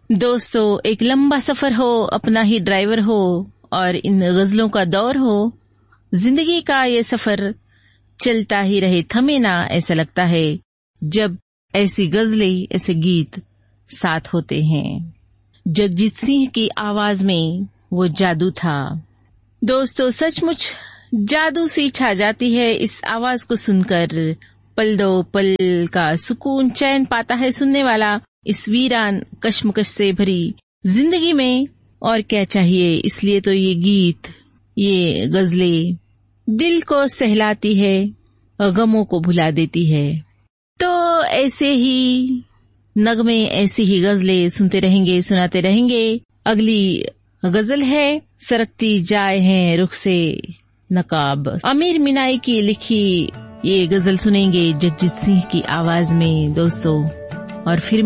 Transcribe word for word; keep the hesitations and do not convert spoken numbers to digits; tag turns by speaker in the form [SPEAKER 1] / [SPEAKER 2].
[SPEAKER 1] दोस्तों, एक लंबा सफर हो, अपना ही ड्राइवर हो और इन गजलों का दौर हो, जिंदगी का ये सफर चलता ही रहे, थमे ना, ऐसा लगता है जब ऐसी गजलें, ऐसे गीत साथ होते हैं। जगजीत सिंह की आवाज में वो जादू था। दोस्तों, सचमुच जादू सी छा जाती है इस आवाज को सुनकर। पल दो पल का सुकून, चैन पाता है सुनने वाला इस वीरान कश्मकश से भरी जिंदगी में। और क्या चाहिए, इसलिए तो ये गीत, ये गजलें दिल को सहलाती है, गमों को भुला देती है। तो ऐसे ही नगमे, ऐसी ही गजलें सुनते रहेंगे, सुनाते रहेंगे। अगली गजल है सरकती जाए हैं रुख से नकाब। आमिर मिनाई की लिखी ये गजल सुनेंगे जगजीत सिंह की आवाज में दोस्तों। और फिर